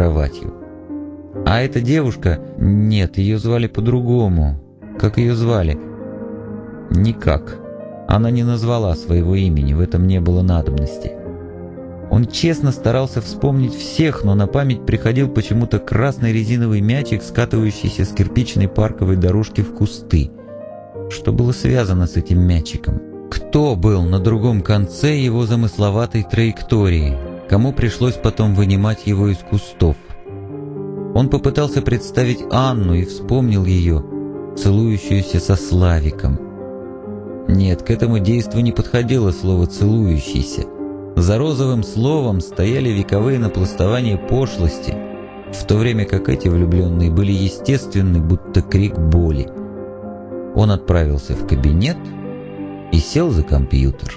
кроватью. А эта девушка... Нет, ее звали по-другому. Как ее звали? Никак. Она не назвала своего имени, в этом не было надобности. Он честно старался вспомнить всех, но на память приходил почему-то красный резиновый мячик, скатывающийся с кирпичной парковой дорожки в кусты. Что было связано с этим мячиком? Кто был на другом конце его замысловатой траектории? Кому пришлось потом вынимать его из кустов? Он попытался представить Анну и вспомнил ее, целующуюся со Славиком. Нет, к этому действу не подходило слово «целующийся». За розовым словом стояли вековые напластования пошлости, в то время как эти влюбленные были естественны, будто крик боли. Он отправился в кабинет и сел за компьютер.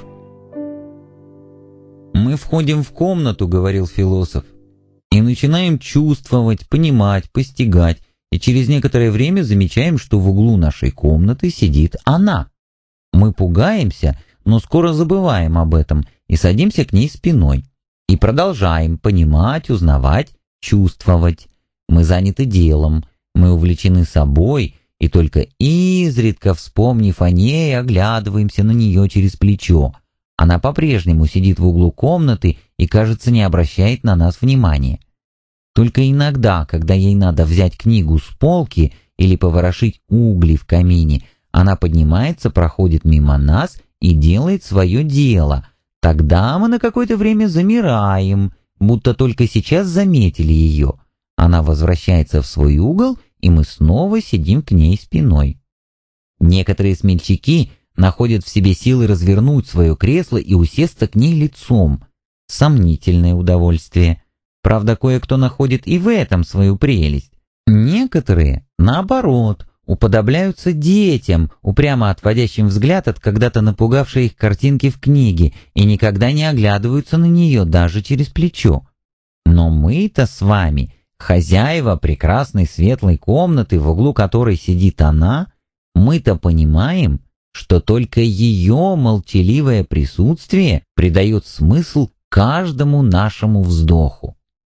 «Мы входим в комнату, — говорил философ, — и начинаем чувствовать, понимать, постигать, и через некоторое время замечаем, что в углу нашей комнаты сидит она. Мы пугаемся, но скоро забываем об этом и садимся к ней спиной. И продолжаем понимать, узнавать, чувствовать. Мы заняты делом, мы увлечены собой, и только изредка, вспомнив о ней, оглядываемся на нее через плечо. Она по-прежнему сидит в углу комнаты и, кажется, не обращает на нас внимания. Только иногда, когда ей надо взять книгу с полки или поворошить угли в камине, она поднимается, проходит мимо нас и делает свое дело. Тогда мы на какое-то время замираем, будто только сейчас заметили ее. Она возвращается в свой угол, и мы снова сидим к ней спиной. Некоторые смельчаки находят в себе силы развернуть свое кресло и усесться к ней лицом. Сомнительное удовольствие. Правда, кое-кто находит и в этом свою прелесть. Некоторые, наоборот, уподобляются детям, упрямо отводящим взгляд от когда-то напугавшей их картинки в книге, и никогда не оглядываются на нее даже через плечо. Но мы-то с вами, хозяева прекрасной светлой комнаты, в углу которой сидит она, мы-то понимаем, что только ее молчаливое присутствие придает смысл каждому нашему вздоху.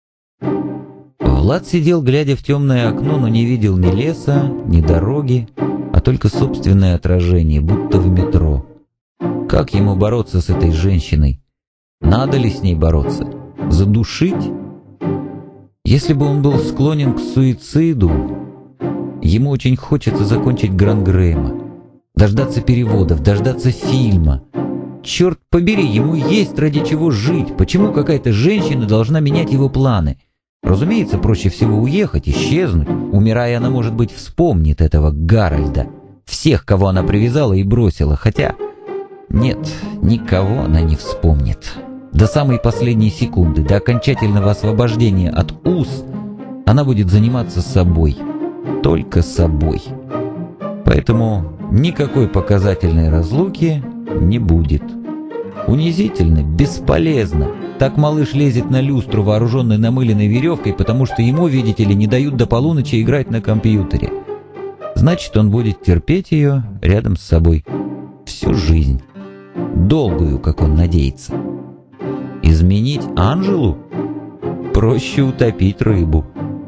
Влад сидел, глядя в темное окно, но не видел ни леса, ни дороги, а только собственное отражение, будто в метро. Как ему бороться с этой женщиной? Надо ли с ней бороться? Задушить? Если бы он был склонен к суициду, ему очень хочется закончить Грангрэма, дождаться переводов, дождаться фильма. Черт побери, ему есть ради чего жить. Почему какая-то женщина должна менять его планы? Разумеется, проще всего уехать, исчезнуть. Умирая, она, может быть, вспомнит этого Гарольда, всех, кого она привязала и бросила, хотя... Нет, никого она не вспомнит. До самой последней секунды, до окончательного освобождения от уз, она будет заниматься собой. Только собой. Поэтому никакой показательной разлуки не будет. Унизительно, бесполезно. Так малыш лезет на люстру, вооруженный намыленной веревкой, потому что ему, видите ли, не дают до полуночи играть на компьютере. Значит, он будет терпеть ее рядом с собой всю жизнь. Долгую, как он надеется. Изменить Анжелу? Проще утопить рыбу.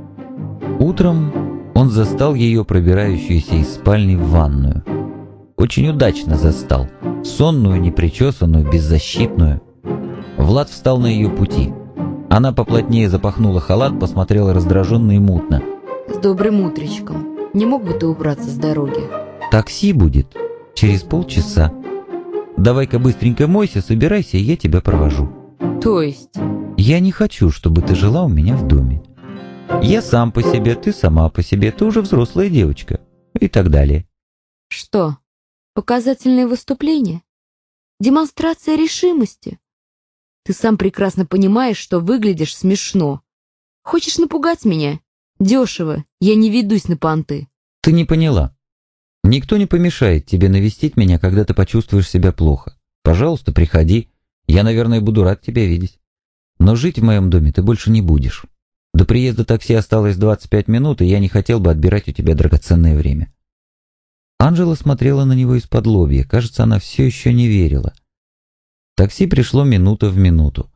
Утром он застал ее пробирающуюся из спальни в ванную. Очень удачно застал. Сонную, непричесанную, беззащитную. Влад встал на ее пути. Она поплотнее запахнула халат, посмотрела раздраженно и мутно. «С добрым утречком. Не мог бы ты убраться с дороги?» «Такси будет через полчаса. Давай-ка быстренько мойся, собирайся, и я тебя провожу». «То есть?» «Я не хочу, чтобы ты жила у меня в доме. Я сам по себе, ты сама по себе, ты уже взрослая девочка». И так далее. «Что, показательное выступление? Демонстрация решимости? Ты сам прекрасно понимаешь, что выглядишь смешно. Хочешь напугать меня? Дешево, я не ведусь на понты». «Ты не поняла. Никто не помешает тебе навестить меня, когда ты почувствуешь себя плохо. Пожалуйста, приходи. Я, наверное, буду рад тебя видеть. Но жить в моем доме ты больше не будешь. До приезда такси осталось 25 минут, и я не хотел бы отбирать у тебя драгоценное время». Анжела смотрела на него из-под лобья. Кажется, она все еще не верила. Такси пришло минута в минуту.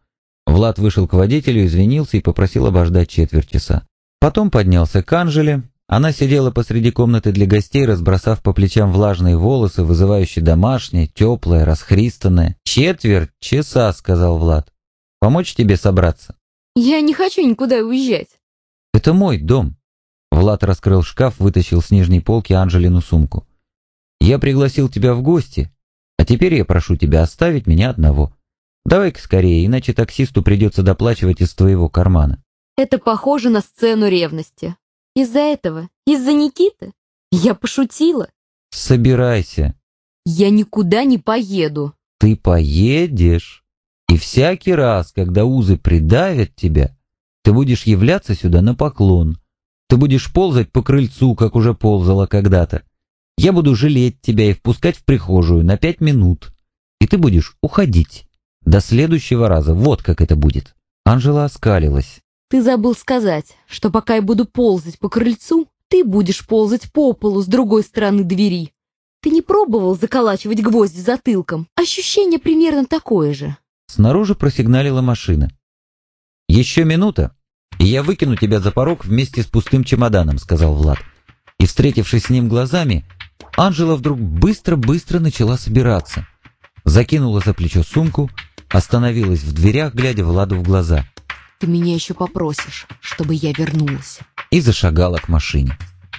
Влад вышел к водителю, извинился и попросил обождать четверть часа. Потом поднялся к Анжеле. Она сидела посреди комнаты для гостей, разбросав по плечам влажные волосы, вызывающие домашнее, теплое, расхристанное. «Четверть часа», — сказал Влад. «Помочь тебе собраться?» Я не хочу никуда уезжать. «Это мой дом». Влад раскрыл шкаф, вытащил с нижней полки Анжелину сумку. «Я пригласил тебя в гости, а теперь я прошу тебя оставить меня одного. Давай-ка скорее, иначе таксисту придется доплачивать из твоего кармана». Это похоже на сцену ревности. Из-за этого? Из-за Никиты? Я пошутила. «Собирайся». Я никуда не поеду. «Ты поедешь. И всякий раз, когда узы придавят тебя, ты будешь являться сюда на поклон. Ты будешь ползать по крыльцу, как уже ползала когда-то. Я буду жалеть тебя и впускать в прихожую на 5 минут. И ты будешь уходить. До следующего раза. Вот как это будет». Анжела оскалилась. Ты забыл сказать, что пока я буду ползать по крыльцу, ты будешь ползать по полу с другой стороны двери. Ты не пробовал заколачивать гвоздь затылком? Ощущение примерно такое же. Снаружи просигналила машина. «Еще минута, и я выкину тебя за порог вместе с пустым чемоданом», — сказал Влад. И, встретившись с ним глазами, Анжела вдруг быстро-быстро начала собираться. Закинула за плечо сумку, остановилась в дверях, глядя Владу в глаза. Ты меня еще попросишь, чтобы я вернулась. И зашагала к машине.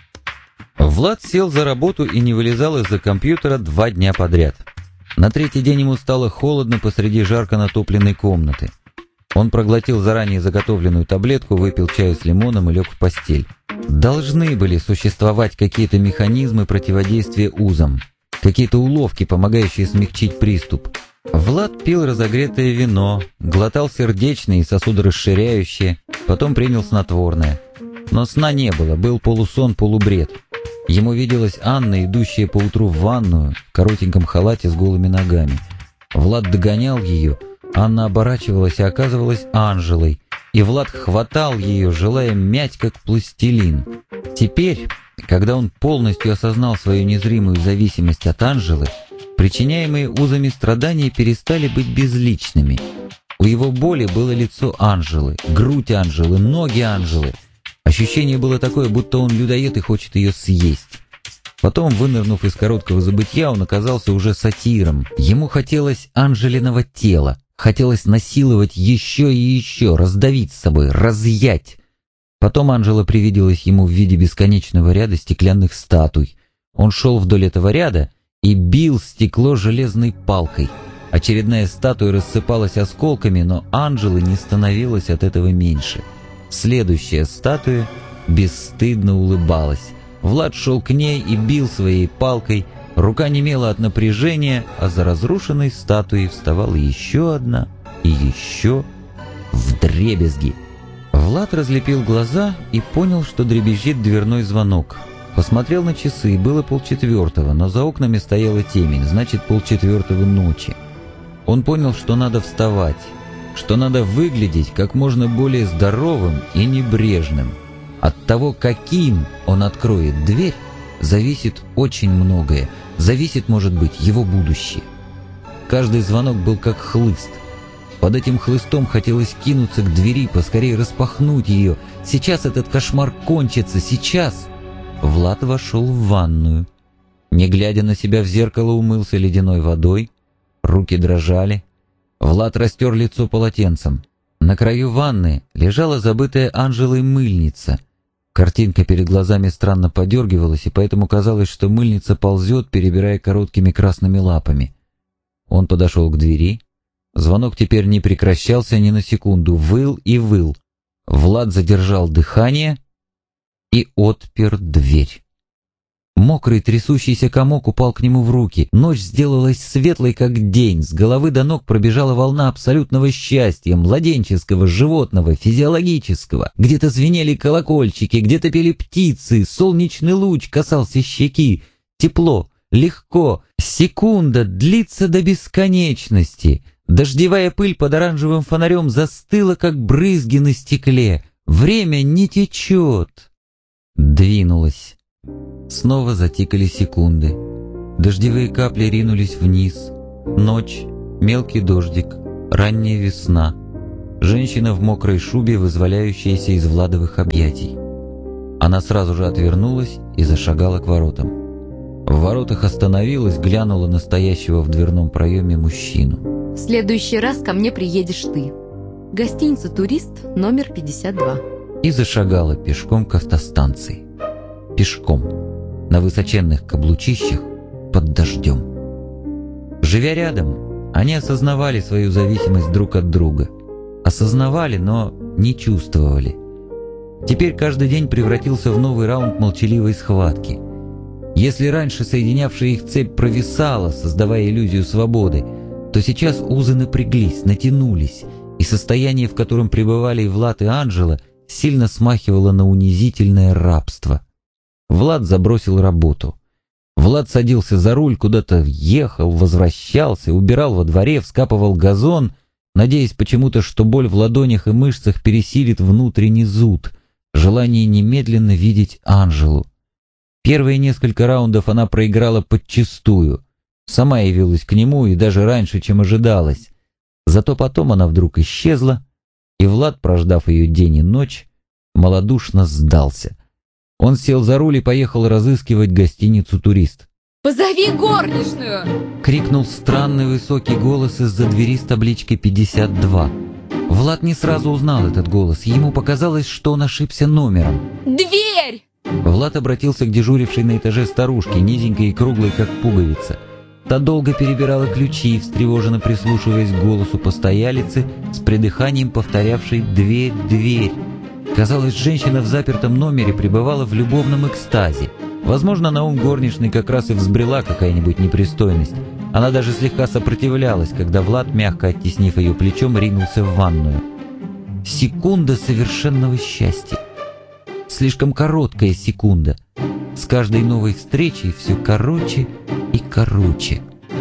Влад сел за работу и не вылезал из-за компьютера 2 дня подряд. На 3-й день ему стало холодно посреди жарко натопленной комнаты. Он проглотил заранее заготовленную таблетку, выпил чаю с лимоном и лег в постель. Должны были существовать какие-то механизмы противодействия узам, какие-то уловки, помогающие смягчить приступ. Влад пил разогретое вино, глотал сердечные и сосудорасширяющие, потом принял снотворное. Но сна не было, был полусон, полубред. Ему виделась Анна, идущая поутру в ванную, в коротеньком халате с голыми ногами. Влад догонял ее, Анна оборачивалась и оказывалась Анжелой, и Влад хватал ее, желая мять как пластилин. Теперь, когда он полностью осознал свою незримую зависимость от Анжелы, причиняемые узами страдания перестали быть безличными. У его боли было лицо Анжелы, грудь Анжелы, ноги Анжелы. Ощущение было такое, будто он людоед и хочет ее съесть. Потом, вынырнув из короткого забытья, он оказался уже сатиром. Ему хотелось Анжелиного тела, хотелось насиловать еще и еще, раздавить с собой, разъять. Потом Анжела привиделась ему в виде бесконечного ряда стеклянных статуй. Он шел вдоль этого ряда и бил стекло железной палкой. Очередная статуя рассыпалась осколками, но Анжелы не становилось от этого меньше. Следующая статуя бесстыдно улыбалась. Влад шел к ней и бил своей палкой. Рука немела от напряжения, а за разрушенной статуей вставала еще одна и еще вдребезги. Влад разлепил глаза и понял, что дребезжит дверной звонок. Посмотрел на часы, было 3:30, но за окнами стояла темень, значит 3:30 ночи. Он понял, что надо вставать, что надо выглядеть как можно более здоровым и небрежным. От того, каким он откроет дверь, зависит очень многое. Зависит, может быть, его будущее. Каждый звонок был как хлыст. Под этим хлыстом хотелось кинуться к двери, поскорее распахнуть ее. Сейчас этот кошмар кончится, сейчас. Влад вошел в ванную. Не глядя на себя в зеркало, умылся ледяной водой. Руки дрожали. Влад растер лицо полотенцем. На краю ванны лежала забытая Анжелой мыльница. Картинка перед глазами странно подергивалась, и поэтому казалось, что мыльница ползет, перебирая короткими красными лапами. Он подошел к двери. Звонок теперь не прекращался ни на секунду, выл и выл. Влад задержал дыхание и отпер дверь. Мокрый трясущийся комок упал к нему в руки. Ночь сделалась светлой, как день. С головы до ног пробежала волна абсолютного счастья, младенческого, животного, физиологического. Где-то звенели колокольчики, где-то пели птицы, солнечный луч касался щеки. Тепло, легко, секунда длится до бесконечности. Дождевая пыль под оранжевым фонарем застыла, как брызги на стекле. Время не течет. Двинулась. Снова затикали секунды. Дождевые капли ринулись вниз. Ночь, мелкий дождик, ранняя весна. Женщина в мокрой шубе, вызволяющаяся из Владовых объятий. Она сразу же отвернулась и зашагала к воротам. В воротах остановилась, глянула на стоящего в дверном проеме мужчину. В следующий раз ко мне приедешь ты. Гостиница «Турист», номер 52. И зашагала пешком к автостанции. Пешком, на высоченных каблучищах, под дождем. Живя рядом, они осознавали свою зависимость друг от друга. Осознавали, но не чувствовали. Теперь каждый день превратился в новый раунд молчаливой схватки. Если раньше соединявшая их цепь провисала, создавая иллюзию свободы, то сейчас узы напряглись, натянулись, и состояние, в котором пребывали и Влад, и Анжела, сильно смахивало на унизительное рабство. Влад забросил работу. Влад садился за руль, куда-то ехал, возвращался, убирал во дворе, вскапывал газон, надеясь почему-то, что боль в ладонях и мышцах пересилит внутренний зуд, желание немедленно видеть Анжелу. Первые несколько раундов она проиграла подчистую. Сама явилась к нему и даже раньше, чем ожидалось. Зато потом она вдруг исчезла, и Влад, прождав ее день и ночь, малодушно сдался. Он сел за руль и поехал разыскивать гостиницу «Турист». «Позови горничную!» — крикнул странный высокий голос из-за двери с табличкой 52. Влад не сразу узнал этот голос. Ему показалось, что он ошибся номером. «Дверь!» Влад обратился к дежурившей на этаже старушке, низенькой и круглой, как пуговица. Та долго перебирала ключи, встревоженно прислушиваясь к голосу постоялицы, с придыханием повторявшей «дверь, дверь». Казалось, женщина в запертом номере пребывала в любовном экстазе. Возможно, на ум горничной как раз и взбрела какая-нибудь непристойность. Она даже слегка сопротивлялась, когда Влад, мягко оттеснив ее плечом, ринулся в ванную. Секунда совершенного счастья. Слишком короткая секунда. С каждой новой встречей все короче и короче.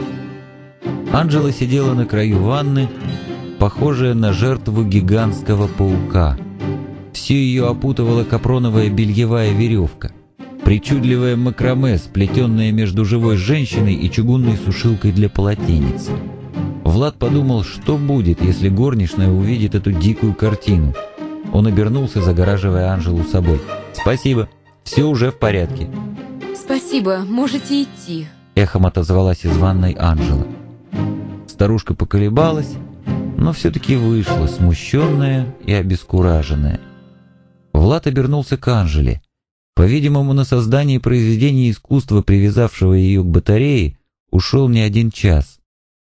Анжела сидела на краю ванны, похожая на жертву гигантского паука. Всю ее опутывала капроновая бельевая веревка. Причудливое макраме, сплетенное между живой женщиной и чугунной сушилкой для полотенец. Влад подумал, что будет, если горничная увидит эту дикую картину. Он обернулся, загораживая Анжелу собой. «Спасибо, все уже в порядке». «Спасибо, можете идти», — эхом отозвалась из ванной Анжела. Старушка поколебалась, но все-таки вышла, смущенная и обескураженная. Влад обернулся к Анжеле. По-видимому, на создание произведения искусства, привязавшего ее к батарее, ушел не один час.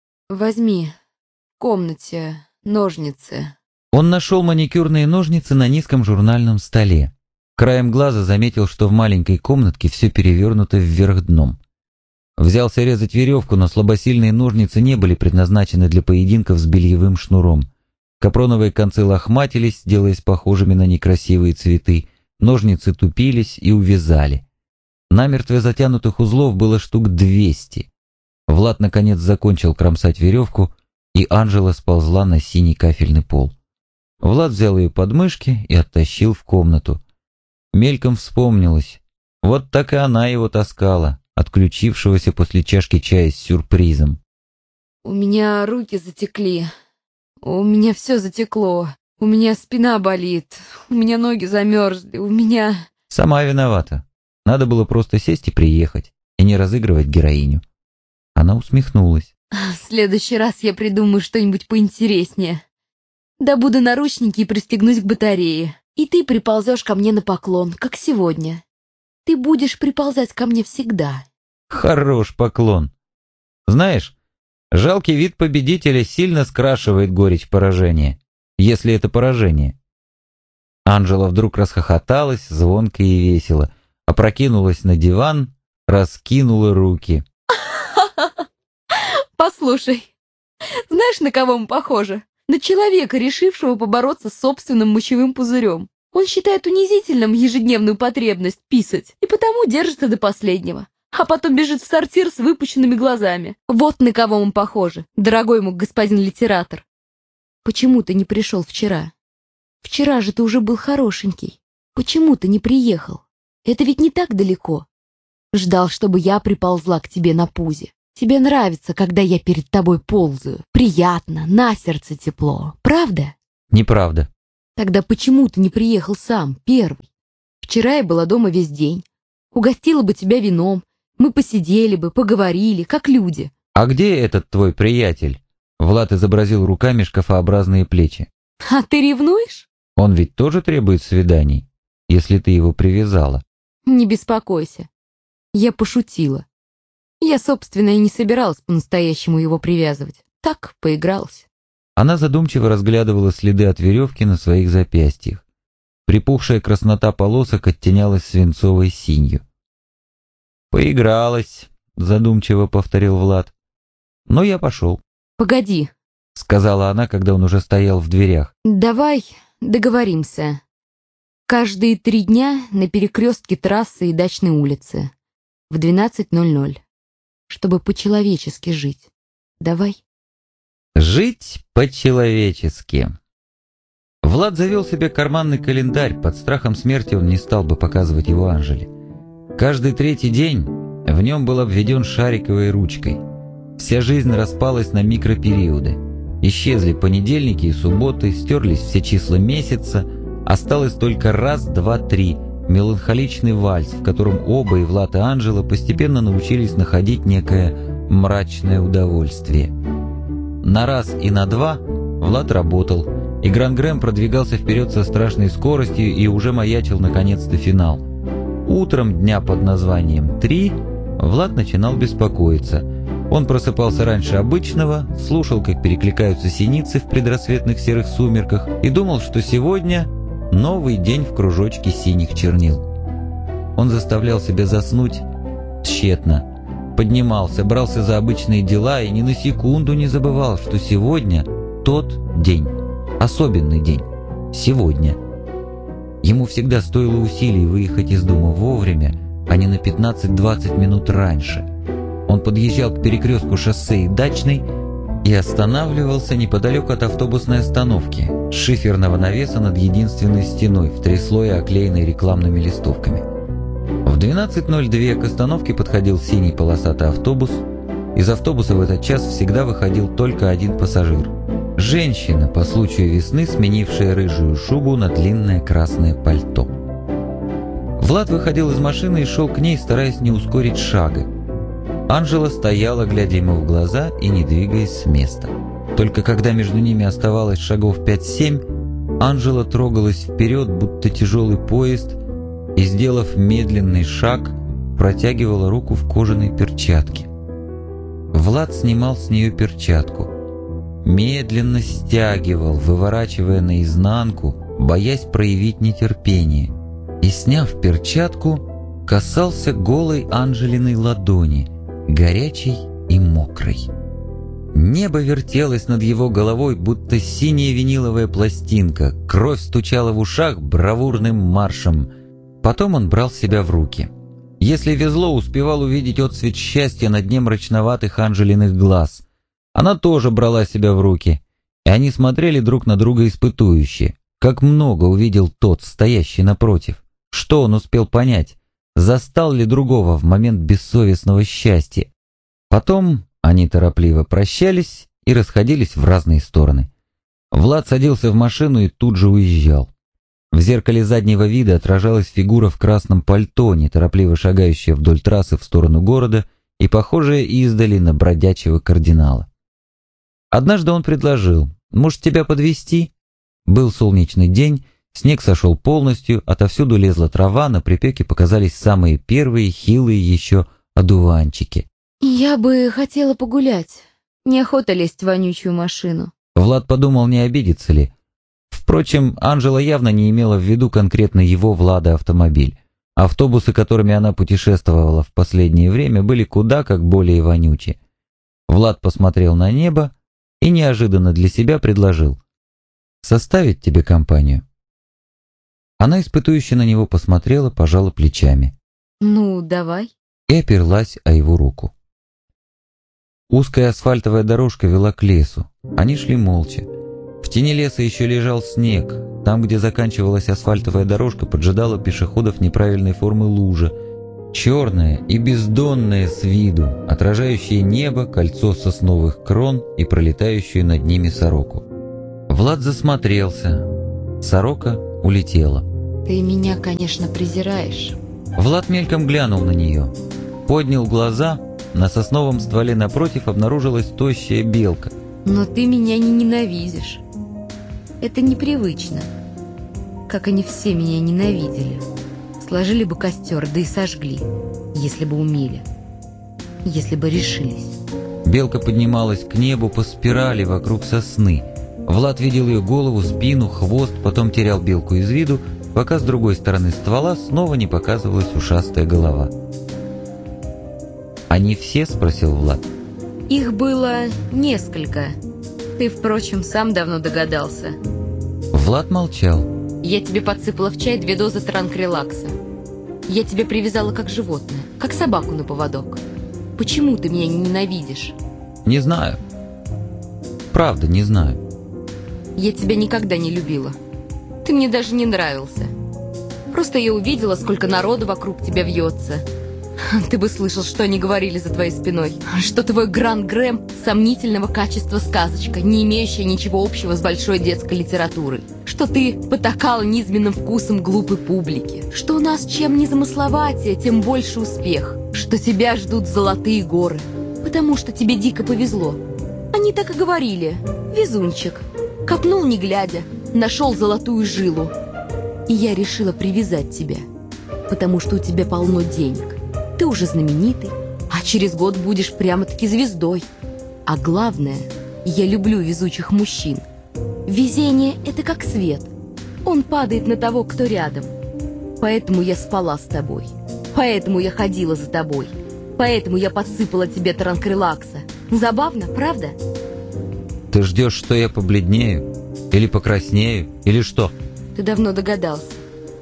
«Возьми в комнате ножницы». Он нашел маникюрные ножницы на низком журнальном столе. Краем глаза заметил, что в маленькой комнатке все перевернуто вверх дном. Взялся резать веревку, но слабосильные ножницы не были предназначены для поединков с бельевым шнуром. Капроновые концы лохматились, делаясь похожими на некрасивые цветы. Ножницы тупились и увязали. Намертво затянутых узлов было штук 200. Влад наконец закончил кромсать веревку, и Анжела сползла на синий кафельный пол. Влад взял ее под мышки и оттащил в комнату. Мельком вспомнилось. Вот так и она его таскала, отключившегося после чашки чая с сюрпризом. «У меня руки затекли. У меня все затекло. У меня спина болит. У меня ноги замерзли. У меня...» Сама виновата. Надо было просто сесть и приехать, и не разыгрывать героиню. Она усмехнулась. «В следующий раз я придумаю что-нибудь поинтереснее. Добуду наручники и пристегнусь к батарее. И ты приползешь ко мне на поклон, как сегодня. Ты будешь приползать ко мне всегда». Хорош поклон. Знаешь, жалкий вид победителя сильно скрашивает горечь поражения, если это поражение. Анжела вдруг расхохоталась, звонко и весело, опрокинулась на диван, раскинула руки. «Послушай, знаешь, на кого мы похожи? На человека, решившего побороться с собственным мочевым пузырем. Он считает унизительным ежедневную потребность писать и потому держится до последнего, а потом бежит в сортир с выпущенными глазами. Вот на кого мы похожи, дорогой мой господин литератор. Почему ты не пришел вчера? Вчера же ты уже был хорошенький. Почему ты не приехал? Это ведь не так далеко. Ждал, чтобы я приползла к тебе на пузе. Тебе нравится, когда я перед тобой ползаю. Приятно, на сердце тепло. Правда? Неправда. Тогда почему ты не приехал сам, первый? Вчера я была дома весь день. Угостила бы тебя вином. Мы посидели бы, поговорили, как люди. А где этот твой приятель? Влад изобразил руками шкафообразные плечи. А ты ревнуешь? Он ведь тоже требует свиданий, если ты его привязала. Не беспокойся. Я пошутила. Я, собственно, и не собиралась по-настоящему его привязывать. Так, поигралась. Она задумчиво разглядывала следы от веревки на своих запястьях. Припухшая краснота полосок оттенялась свинцовой синью. «Поигралась», — задумчиво повторил Влад. «Но я пошел», «Погоди», — сказала она, когда он уже стоял в дверях. «давай договоримся. Каждые 3 дня на перекрестке трассы и Дачной улицы в 12:00, чтобы по-человечески жить. Давай». «Жить по-человечески». Влад завел себе карманный календарь, под страхом смерти он не стал бы показывать его Анжеле. Каждый 3-й день в нем был обведен шариковой ручкой. Вся жизнь распалась на микропериоды. Исчезли понедельники и субботы, стерлись все числа месяца, осталось только раз, два, три, меланхоличный вальс, в котором оба, и Влад, и Анжела, постепенно научились находить некое мрачное удовольствие. На раз и на два Влад работал, и Гран-Грэм продвигался вперед со страшной скоростью и уже маячил наконец-то финал. Утром дня под названием 3 Влад начинал беспокоиться. Он просыпался раньше обычного, слушал, как перекликаются синицы в предрассветных серых сумерках, и думал, что сегодня новый день в кружочке синих чернил. Он заставлял себя заснуть тщетно. Поднимался, брался за обычные дела и ни на секунду не забывал, что сегодня тот день, особенный день, сегодня. Ему всегда стоило усилий выехать из дома вовремя, а не на 15-20 минут раньше. Он подъезжал к перекрестку шоссе и Дачной и останавливался неподалеку от автобусной остановки, с шиферного навеса над единственной стеной, в 3 слоя оклеенной рекламными листовками. В 12:02 к остановке подходил синий полосатый автобус. Из автобуса в этот час всегда выходил только один пассажир. Женщина, по случаю весны, сменившая рыжую шубу на длинное красное пальто. Влад выходил из машины и шел к ней, стараясь не ускорить шага. Анжела стояла, глядя ему в глаза и не двигаясь с места. Только когда между ними оставалось шагов 5-7, Анжела трогалась вперед, будто тяжелый поезд, и, сделав медленный шаг, протягивала руку в кожаной перчатке. Влад снимал с нее перчатку. Медленно стягивал, выворачивая наизнанку, боясь проявить нетерпение. И, сняв перчатку, касался голой Анжелиной ладони, горячей и мокрой. Небо вертелось над его головой, будто синяя виниловая пластинка, кровь стучала в ушах бравурным маршем. Потом он брал себя в руки. Если везло, успевал увидеть отсвет счастья на дне мрачноватых Анжелиных глаз. Она тоже брала себя в руки, и они смотрели друг на друга испытующе. Как много увидел тот, стоящий напротив. Что он успел понять? Застал ли другого в момент бессовестного счастья? Потом они торопливо прощались и расходились в разные стороны. Влад садился в машину и тут же уезжал. В зеркале заднего вида отражалась фигура в красном пальто, неторопливо шагающая вдоль трассы в сторону города и похожая издали на бродячего кардинала. Однажды он предложил: «Может, тебя подвезти?» Был солнечный день, снег сошел полностью, отовсюду лезла трава, на припеке показались самые первые, хилые еще одуванчики. «Я бы хотела погулять. Неохота лезть в вонючую машину». Влад подумал, не обидится ли. Впрочем, Анжела явно не имела в виду конкретно его, Влада, автомобиль. Автобусы, которыми она путешествовала в последнее время, были куда как более вонючи. Влад посмотрел на небо и неожиданно для себя предложил: «Составить тебе компанию?» Она испытующе на него посмотрела, пожала плечами. «Ну, давай». И оперлась о его руку. Узкая асфальтовая дорожка вела к лесу. Они шли молча. В тени леса еще лежал снег. Там, где заканчивалась асфальтовая дорожка, поджидала пешеходов неправильной формы лужа. Черная и бездонная с виду, отражающая небо, кольцо сосновых крон и пролетающую над ними сороку. Влад засмотрелся. Сорока улетела. Ты меня, конечно, презираешь. Влад мельком глянул на нее. Поднял глаза. На сосновом стволе напротив обнаружилась тощая белка. Но ты меня не ненавидишь. Это непривычно. Как они все меня ненавидели. Сложили бы костер, да и сожгли. Если бы умели. Если бы решились. Белка поднималась к небу по спирали вокруг сосны. Влад видел ее голову, спину, хвост, потом терял белку из виду, пока с другой стороны ствола снова не показывалась ушастая голова. «Они все?» — спросил Влад. Их было несколько. Ты, впрочем, сам давно догадался. Влад молчал. Я тебе подсыпала в чай 2 дозы транкрелакса. Я тебя привязала как животное, как собаку на поводок. Почему ты меня не ненавидишь? «Не знаю. Правда, не знаю». Я тебя никогда не любила. Ты мне даже не нравился. Просто я увидела, сколько народу вокруг тебя вьется. Ты бы слышал, что они говорили за твоей спиной. Что твой Гранд Грэм — сомнительного качества сказочка, не имеющая ничего общего с большой детской литературой. Что ты потакал низменным вкусом глупой публики. Что у нас чем незамысловатее, тем больше успех. Что тебя ждут золотые горы. Потому что тебе дико повезло. Они так и говорили. Везунчик. Копнул не глядя, нашел золотую жилу. И я решила привязать тебя. Потому что у тебя полно денег. Ты уже знаменитый, а через год будешь прямо-таки звездой. А главное, я люблю везучих мужчин. Везение — это как свет. Он падает на того, кто рядом. Поэтому я спала с тобой. Поэтому я ходила за тобой. Поэтому я подсыпала тебе транкрелакса. Забавно, правда? «Ты ждешь, что я побледнею? Или покраснею? Или что?» Ты давно догадался.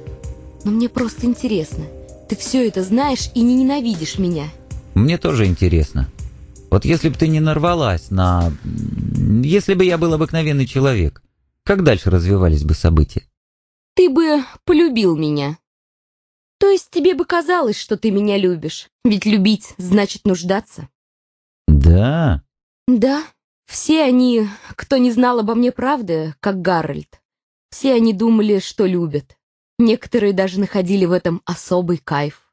Но мне просто интересно. Ты все это знаешь и не ненавидишь меня. «Мне тоже интересно. Вот если бы ты не нарвалась на... Если бы я был обыкновенный человек, как дальше развивались бы события?» Ты бы полюбил меня. То есть тебе бы казалось, что ты меня любишь. Ведь любить значит нуждаться. «Да?» Да, все они, кто не знал обо мне правды, как Гарольд, все они думали, что любят. Некоторые даже находили в этом особый кайф.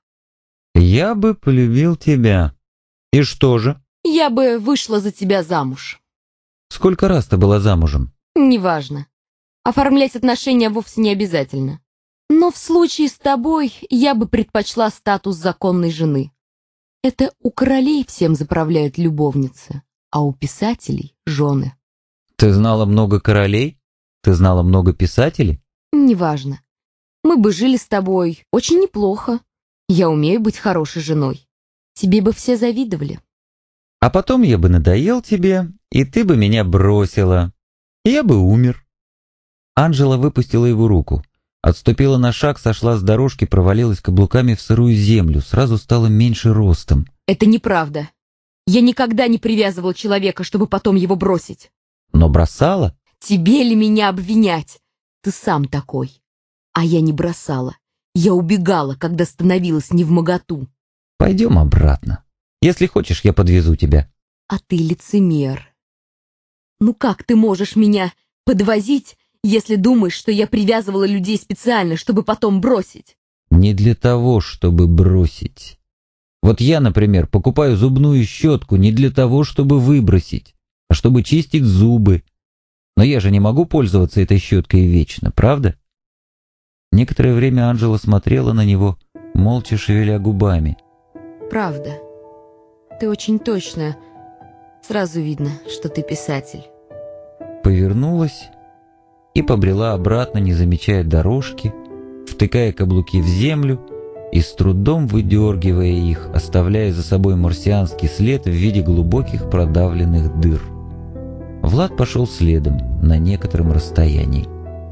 «Я бы полюбил тебя. И что же?» Я бы вышла за тебя замуж. «Сколько раз ты была замужем?» Неважно. Оформлять отношения вовсе не обязательно. Но в случае с тобой я бы предпочла статус законной жены. Это у королей всем заправляют любовницы, а у писателей — жены. «Ты знала много королей? Ты знала много писателей?» Неважно. Мы бы жили с тобой очень неплохо. Я умею быть хорошей женой. Тебе бы все завидовали. «А потом я бы надоел тебе, и ты бы меня бросила. И я бы умер». Анжела выпустила его руку. Отступила на шаг, сошла с дорожки, провалилась каблуками в сырую землю, сразу стала меньше ростом. Это неправда. Я никогда не привязывал человека, чтобы потом его бросить. «Но бросала?» Тебе ли меня обвинять? Ты сам такой. А я не бросала. Я убегала, когда становилась невмоготу. «Пойдем обратно. Если хочешь, я подвезу тебя». А ты лицемер. Ну как ты можешь меня подвозить, если думаешь, что я привязывала людей специально, чтобы потом бросить? «Не для того, чтобы бросить. Вот я, например, покупаю зубную щетку не для того, чтобы выбросить, а чтобы чистить зубы. Но я же не могу пользоваться этой щеткой вечно, правда?» Некоторое время Анжела смотрела на него, молча шевеля губами. Правда. Ты очень точно. Сразу видно, что ты писатель. Повернулась и побрела обратно, не замечая дорожки, втыкая каблуки в землю и с трудом выдергивая их, оставляя за собой марсианский след в виде глубоких продавленных дыр. Влад пошел следом на некотором расстоянии.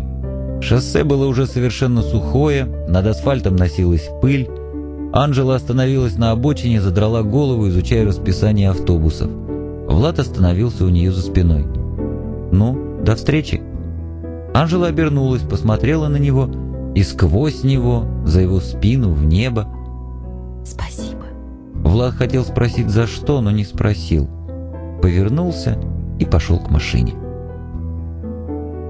Шоссе было уже совершенно сухое, над асфальтом носилась пыль. Анжела остановилась на обочине, задрала голову, изучая расписание автобусов. Влад остановился у нее за спиной. «Ну, до встречи». Анжела обернулась, посмотрела на него, и сквозь него, за его спину, в небо. Спасибо. Влад хотел спросить, за что, но не спросил. Повернулся и пошел к машине.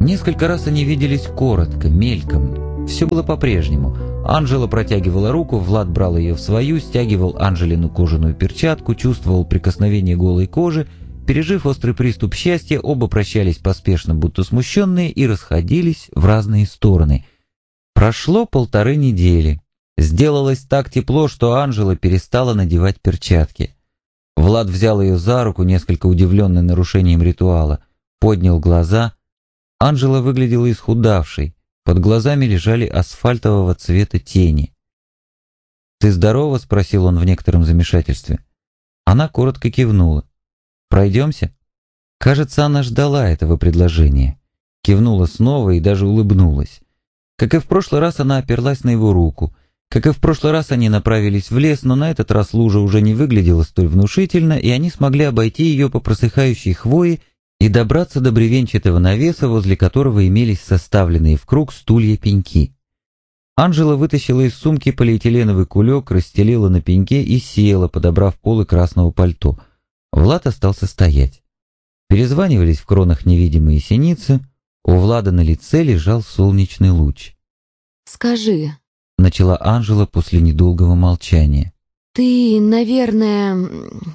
Несколько раз они виделись коротко, мельком. Все было по-прежнему. Анжела протягивала руку, Влад брал ее в свою, стягивал Анжелину кожаную перчатку, чувствовал прикосновение голой кожи. Пережив острый приступ счастья, оба прощались поспешно, будто смущенные, и расходились в разные стороны. Прошло 1,5 недели. Сделалось так тепло, что Анжела перестала надевать перчатки. Влад взял ее за руку, несколько удивленный нарушением ритуала, поднял глаза. Анжела выглядела исхудавшей, под глазами лежали асфальтового цвета тени. «Ты здорова?» — спросил он в некотором замешательстве. Она коротко кивнула. «Пройдемся?» Кажется, она ждала этого предложения. Кивнула снова и даже улыбнулась. Как и в прошлый раз, она оперлась на его руку. Как и в прошлый раз, они направились в лес, но на этот раз лужа уже не выглядела столь внушительно, и они смогли обойти ее по просыхающей хвое и добраться до бревенчатого навеса, возле которого имелись составленные в круг стулья-пеньки. Анжела вытащила из сумки полиэтиленовый кулек, расстелила на пеньке и села, подобрав полы красного пальто. Влад остался стоять. Перезванивались в кронах невидимые синицы, у Влада на лице лежал солнечный луч. «Скажи», — начала Анжела после недолгого молчания. «ты, наверное,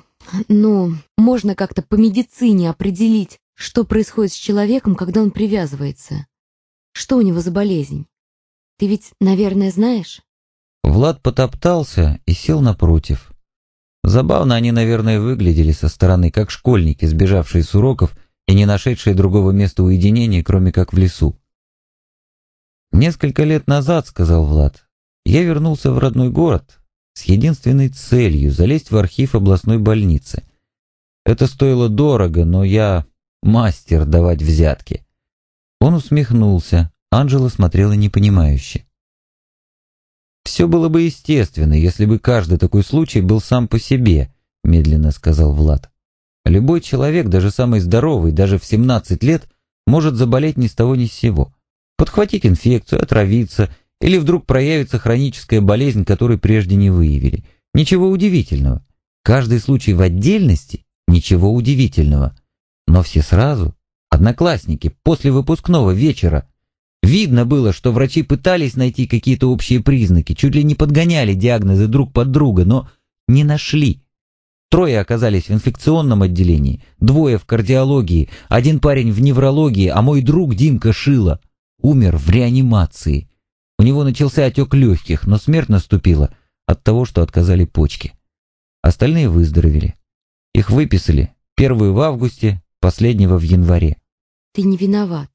можно как-то по медицине определить, что происходит с человеком, когда он привязывается? Что у него за болезнь? Ты ведь, наверное, знаешь?» Влад потоптался и сел напротив. Забавно они, наверное, выглядели со стороны, как школьники, сбежавшие с уроков и не нашедшие другого места уединения, кроме как в лесу. «Несколько лет назад, — сказал Влад, — я вернулся в родной город с единственной целью — залезть в архив областной больницы. Это стоило дорого, но я мастер давать взятки». Он усмехнулся, Анжела смотрела непонимающе. «Все было бы естественно, если бы каждый такой случай был сам по себе», — медленно сказал Влад. «Любой человек, даже самый здоровый, даже в 17 лет, может заболеть ни с того ни с сего, подхватить инфекцию, отравиться, или вдруг проявится хроническая болезнь, которую прежде не выявили. Ничего удивительного. Каждый случай в отдельности — ничего удивительного. Но все сразу, одноклассники, после выпускного вечера. Видно было, что врачи пытались найти какие-то общие признаки, чуть ли не подгоняли диагнозы друг под друга, но не нашли. 3 оказались в инфекционном отделении, 2 в кардиологии, 1 парень в неврологии, а мой друг Димка Шила умер в реанимации. У него начался отек легких, но смерть наступила от того, что отказали почки. Остальные выздоровели. Их выписали, 1 в августе, последнего в январе. «Ты не виноват.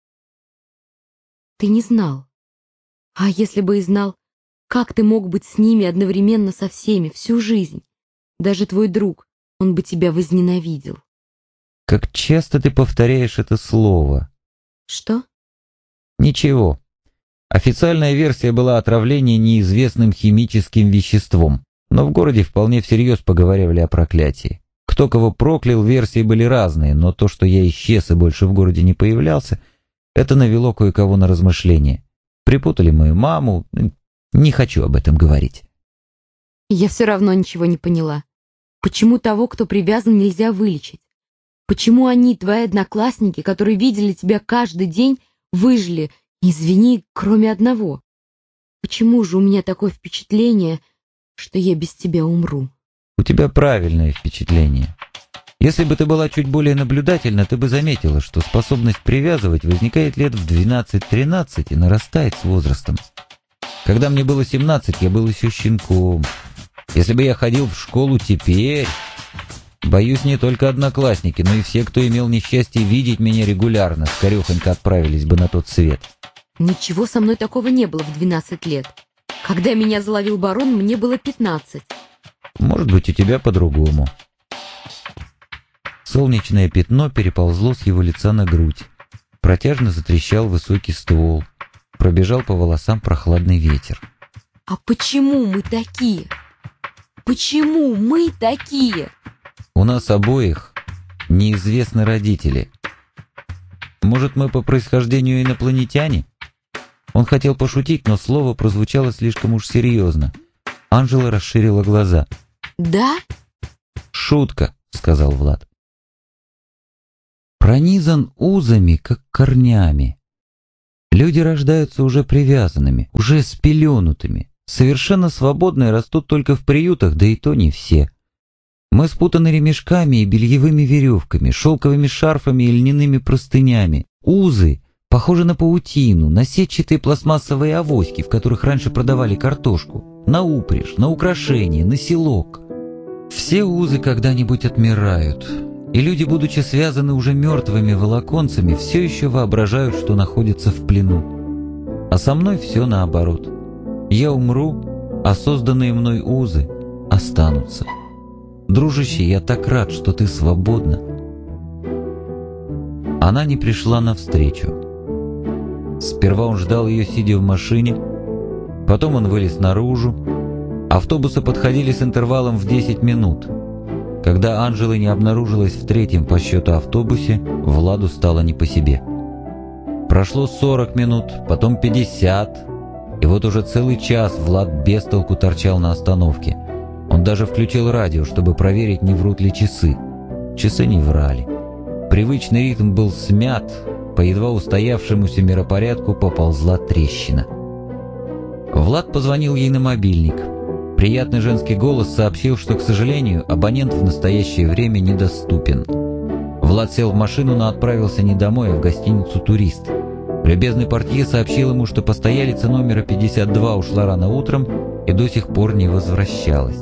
Ты не знал. А если бы и знал, как ты мог быть с ними одновременно со всеми всю жизнь? Даже твой друг, он бы тебя возненавидел». «Как часто ты повторяешь это слово?» «Что?» «Ничего. Официальная версия была отравление неизвестным химическим веществом, но в городе вполне всерьез поговаривали о проклятии. Кто кого проклял, версии были разные, но то, что я исчез и больше в городе не появлялся, это навело кое-кого на размышления. Припутали мою маму, не хочу об этом говорить». Я все равно ничего не поняла. Почему того, кто привязан, нельзя вылечить? Почему они, твои одноклассники, которые видели тебя каждый день, выжили, извини, кроме одного? Почему же у меня такое впечатление, что я без тебя умру? У тебя правильное впечатление. Если бы ты была чуть более наблюдательна, ты бы заметила, что способность привязывать возникает лет в 12-13 и нарастает с возрастом. Когда мне было 17, я был еще щенком. Если бы я ходил в школу теперь, боюсь, не только одноклассники, но и все, кто имел несчастье видеть меня регулярно, скорехонько отправились бы на тот свет. Ничего со мной такого не было в 12 лет. Когда меня заловил барон, мне было 15. Может быть, у тебя по-другому. Солнечное пятно переползло с его лица на грудь. Протяжно затрещал высокий ствол. Пробежал по волосам прохладный ветер. А почему мы такие? Почему мы такие? У нас обоих неизвестны родители. Может, мы по происхождению инопланетяне? Он хотел пошутить, но слово прозвучало слишком уж серьезно. Анжела расширила глаза. Да? «Шутка», — сказал Влад. пронизан узами, как корнями. Люди рождаются уже привязанными, уже спеленутыми. Совершенно свободные растут только в приютах, да и то не все. Мы спутаны ремешками и бельевыми веревками, шелковыми шарфами и льняными простынями. Узы похожи на паутину, на сетчатые пластмассовые авоськи, в которых раньше продавали картошку, на упряжь, на украшения, на селок. Все узы когда-нибудь отмирают, и люди, будучи связаны уже мертвыми волоконцами, все еще воображают, что находятся в плену. А со мной все наоборот. Я умру, а созданные мной узы останутся. Дружище, я так рад, что ты свободна. Она не пришла навстречу. Сперва он ждал ее, сидя в машине, потом он вылез наружу. Автобусы подходили с интервалом в 10 минут. Когда Анжела не обнаружилась в третьем по счету автобусе, Владу стало не по себе. Прошло 40 минут, потом 50, и вот уже целый час Влад без толку торчал на остановке. Он даже включил радио, чтобы проверить, не врут ли часы. Часы не врали. Привычный ритм был смят, по едва устоявшемуся миропорядку поползла трещина. Влад позвонил ей на мобильник. Приятный женский голос сообщил, что, к сожалению, абонент в настоящее время недоступен. Влад сел в машину, но отправился не домой, а в гостиницу «Турист». Любезный портье сообщил ему, что постоялица номера 52 ушла рано утром и до сих пор не возвращалась.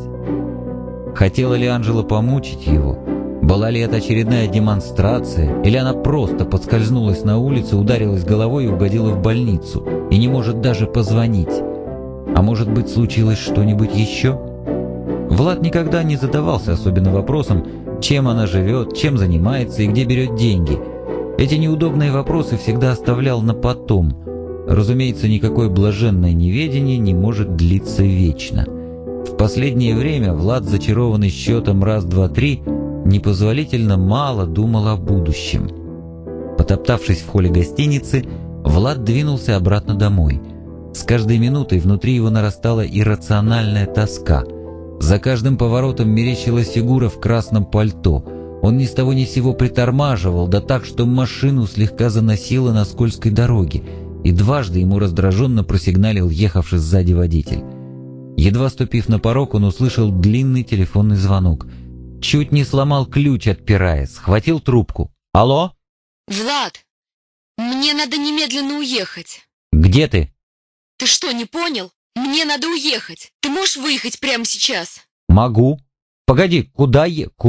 Хотела ли Анжела помучить его? Была ли это очередная демонстрация? Или она просто подскользнулась на улице, ударилась головой и угодила в больницу, и не может даже позвонить? А может быть, случилось что-нибудь еще? Влад никогда не задавался особенно вопросом, чем она живет, чем занимается и где берет деньги. Эти неудобные вопросы всегда оставлял на потом. Разумеется, никакое блаженное неведение не может длиться вечно. В последнее время Влад, зачарованный счетом раз, два, три, непозволительно мало думал о будущем. Потоптавшись в холле гостиницы, Влад двинулся обратно домой. С каждой минутой внутри его нарастала иррациональная тоска. За каждым поворотом мерещилась фигура в красном пальто. Он ни с того ни с сего притормаживал, да так, что машину слегка заносило на скользкой дороге, и дважды ему раздраженно просигналил ехавший сзади водитель. Едва ступив на порог, он услышал длинный телефонный звонок. Чуть не сломал ключ, отпирая, схватил трубку. «Алло?» «Влад, мне надо немедленно уехать». «Где ты?» «Ты что, не понял? Мне надо уехать. Ты можешь выехать прямо сейчас?» «Могу. Погоди, куда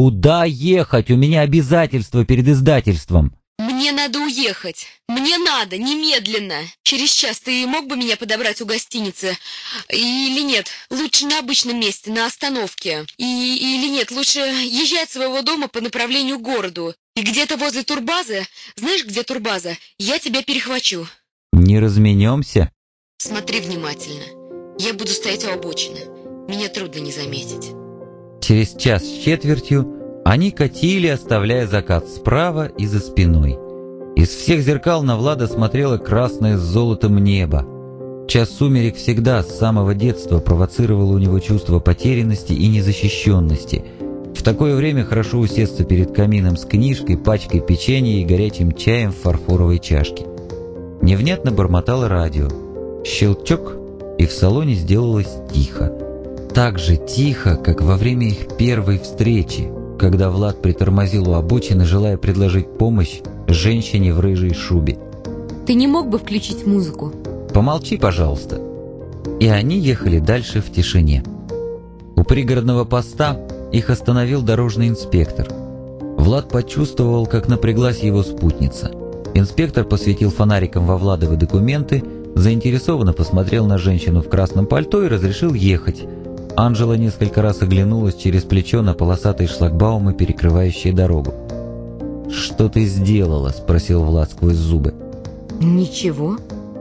ехать? У меня обязательства перед издательством». «Мне надо уехать. Мне надо, немедленно. Через час ты мог бы меня подобрать у гостиницы? Или нет? Лучше на обычном месте, на остановке. Или нет, лучше езжай от своего дома по направлению к городу. И где-то возле турбазы, знаешь, где турбаза, я тебя перехвачу». «Не разменемся?» «Смотри внимательно. Я буду стоять у обочины. Меня трудно не заметить». Через час с четвертью они катили, оставляя закат справа и за спиной. Из всех зеркал на Влада смотрело красное с золотом небо. Час сумерек всегда, с самого детства, провоцировал у него чувство потерянности и незащищенности. В такое время хорошо усесться перед камином с книжкой, пачкой печенья и горячим чаем в фарфоровой чашке. Невнятно бормотало радио. Щелчок, и в салоне сделалось тихо. Так же тихо, как во время их первой встречи, когда Влад притормозил у обочины, желая предложить помощь женщине в рыжей шубе. «Ты не мог бы включить музыку?» «Помолчи, пожалуйста». И они ехали дальше в тишине. У пригородного поста их остановил дорожный инспектор. Влад почувствовал, как напряглась его спутница. Инспектор посветил фонариком во Владовы документы, заинтересованно посмотрел на женщину в красном пальто и разрешил ехать. Анжела несколько раз оглянулась через плечо на полосатые шлагбаумы, перекрывающие дорогу. «Что ты сделала?» – спросил Влад сквозь зубы. «Ничего.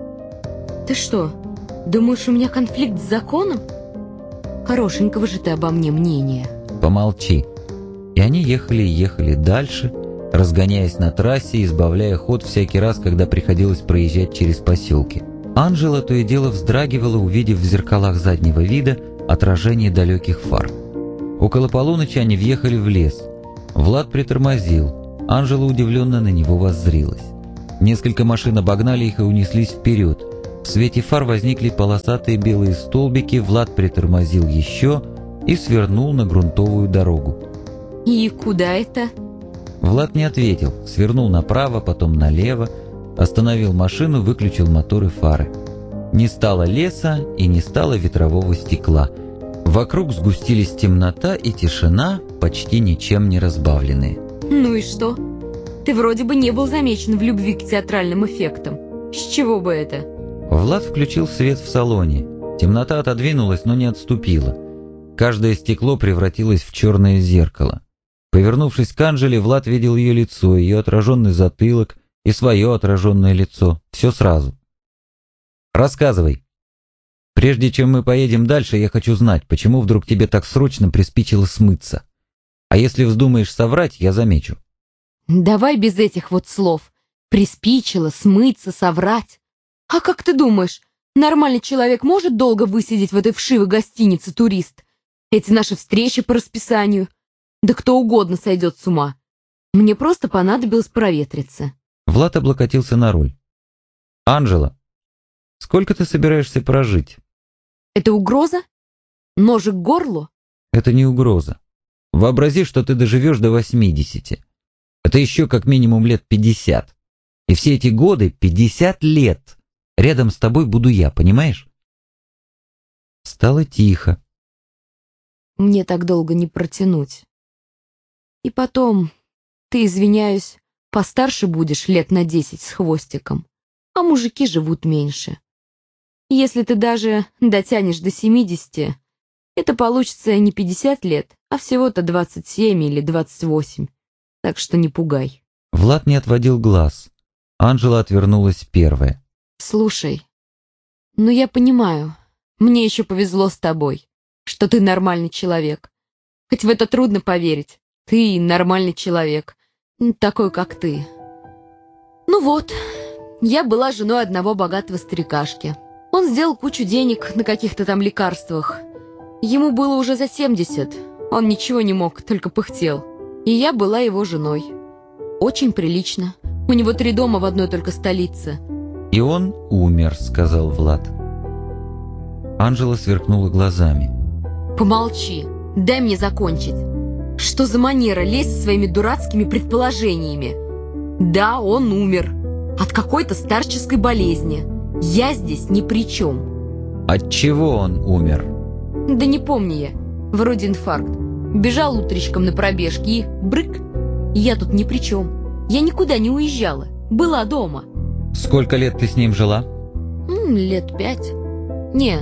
Ты что, думаешь, у меня конфликт с законом? Хорошенького же ты обо мне мнения». «Помолчи». И они ехали дальше, разгоняясь на трассе, избавляя ход всякий раз, когда приходилось проезжать через поселки. Анжела то и дело вздрагивала, увидев в зеркалах заднего вида отражение далеких фар. Около полуночи они въехали в лес. Влад притормозил. Анжела удивленно на него воззрилась. Несколько машин обогнали их и унеслись вперед. В свете фар возникли полосатые белые столбики, Влад притормозил еще и свернул на грунтовую дорогу. «И куда это?» Влад не ответил, свернул направо, потом налево, остановил машину, выключил мотор и фары. Не стало леса и не стало ветрового стекла. Вокруг сгустились темнота и тишина, почти ничем не разбавленные. «Ну и что? Ты вроде бы не был замечен в любви к театральным эффектам. С чего бы это?» Влад включил свет в салоне. Темнота отодвинулась, но не отступила. Каждое стекло превратилось в черное зеркало. Повернувшись к Анжеле, Влад видел ее лицо, ее отраженный затылок и свое отраженное лицо. Все сразу. «Рассказывай. Прежде чем мы поедем дальше, я хочу знать, почему вдруг тебе так срочно приспичило смыться. А если вздумаешь соврать, я замечу». «Давай без этих вот слов. Приспичило, смыться, соврать. А как ты думаешь, нормальный человек может долго высидеть в этой вшивой гостинице «Турист»? Эти наши встречи по расписанию. Да кто угодно сойдет с ума. Мне просто понадобилось проветриться». Влад облокотился на руль. «Анжела, сколько ты собираешься прожить?» «Это угроза? Ножик к горлу?» «Это не угроза. Вообрази, что ты доживешь до 80. Это еще как минимум лет 50. И все эти годы, 50 лет, рядом с тобой буду я, понимаешь?» Стало тихо. «Мне так долго не протянуть. И потом, ты, извиняюсь, постарше будешь лет на 10 с хвостиком, а мужики живут меньше. Если ты даже дотянешь до 70, это получится не 50 лет, а всего-то 27 или 28. Так что не пугай». Влад не отводил глаз. Анжела отвернулась первая. «Слушай, ну я понимаю, мне еще повезло с тобой, что ты нормальный человек. Хоть в это трудно поверить. Ты нормальный человек, такой, как ты. Ну вот, я была женой одного богатого старикашки. Он сделал кучу денег на каких-то там лекарствах. Ему было уже за 70, он ничего не мог, только пыхтел. И я была его женой. Очень прилично. У него 3 дома в одной только столице». «И он умер», — сказал Влад. Анжела сверкнула глазами. «Помолчи, дай мне закончить. Что за манера лезть со своими дурацкими предположениями? Да, он умер. От какой-то старческой болезни. Я здесь ни при чем». «От чего он умер?» «Да не помню я. Вроде инфаркт. Бежал утречком на пробежке и брык. Я тут ни при чем. Я никуда не уезжала. Была дома». «Сколько лет ты с ним жила?» Лет 5. Не,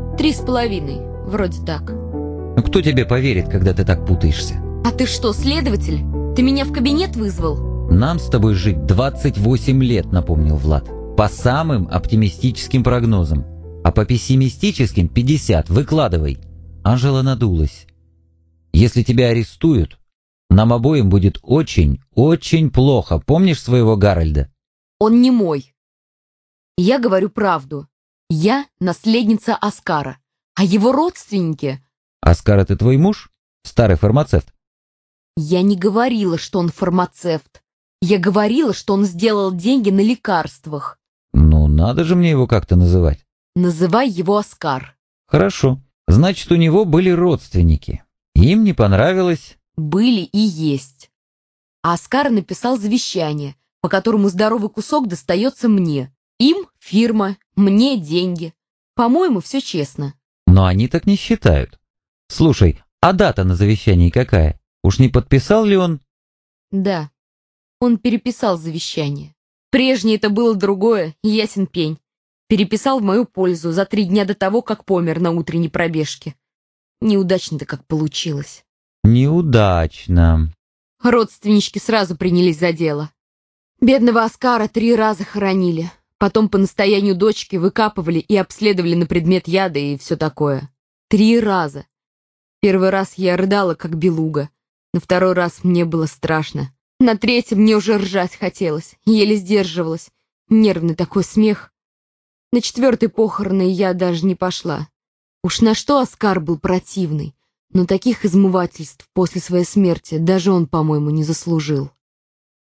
3,5. Вроде так. Ну кто тебе поверит, когда ты так путаешься? А ты что, следователь? Ты меня в кабинет вызвал? «Нам с тобой жить 28 лет», — напомнил Влад. «По самым оптимистическим прогнозам. А по пессимистическим 50. Выкладывай». Анжела надулась. «Если тебя арестуют, нам обоим будет очень, очень плохо. Помнишь своего Гарольда?» Он не мой. Я говорю правду. Я наследница Оскара. А его родственники... «Оскар — это твой муж? Старый фармацевт?» Я не говорила, что он фармацевт. Я говорила, что он сделал деньги на лекарствах. «Ну, надо же мне его как-то называть». Называй его Оскар. «Хорошо. Значит, у него были родственники. Им не понравилось...» Были и есть. А Оскар написал завещание, по которому здоровый кусок достается мне. Им фирма, мне деньги. По-моему, все честно. «Но они так не считают. Слушай, а дата на завещании какая? Уж не подписал ли он?» Да, он переписал завещание. Прежнее это было другое, ясен пень. Переписал в мою пользу за 3 дня до того, как помер на утренней пробежке. Неудачно-то как получилось. «Неудачно». Родственнички сразу принялись за дело. Бедного Оскара 3 раза хоронили. Потом по настоянию дочки выкапывали и обследовали на предмет яда и все такое. 3 раза. Первый раз я рыдала, как белуга. На 2-й раз мне было страшно. На 3-м мне уже ржать хотелось. Еле сдерживалась. Нервный такой смех. На 4-й похороны я даже не пошла. Уж на что Оскар был противный. Но таких измывательств после своей смерти даже он, по-моему, не заслужил.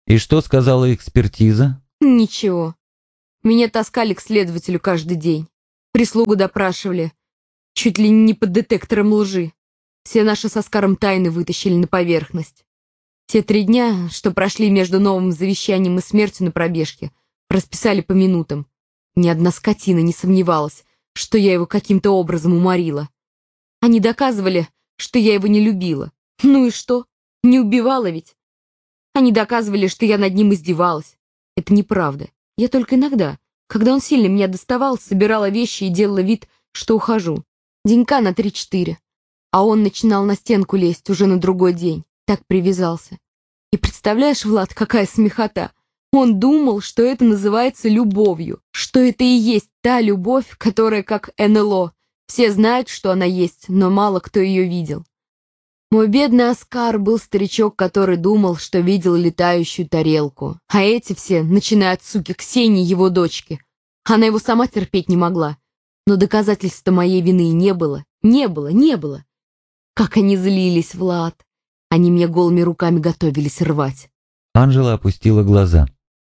И что сказала экспертиза? Ничего. Меня таскали к следователю каждый день. Прислугу допрашивали. Чуть ли не под детектором лжи. Все наши с Оскаром тайны вытащили на поверхность. Те 3 дня, что прошли между новым завещанием и смертью на пробежке, расписали по минутам. Ни одна скотина не сомневалась, что я его каким-то образом уморила. Они доказывали, что я его не любила. Ну и что? Не убивала ведь. Они доказывали, что я над ним издевалась. Это неправда. Я только иногда, когда он сильно меня доставал, собирала вещи и делала вид, что ухожу. Денька на 3-4. А он начинал на стенку лезть уже на другой день. Так привязался. И представляешь, Влад, какая смехота. Он думал, что это называется любовью, что это и есть та любовь, которая как НЛО. Все знают, что она есть, но мало кто ее видел. Мой бедный Оскар был старичок, который думал, что видел летающую тарелку. А эти все, начиная от суки Ксении, его дочки. Она его сама терпеть не могла. Но доказательства моей вины не было. Не было. Как они злились, Влад. Они мне голыми руками готовились рвать. Анжела опустила глаза.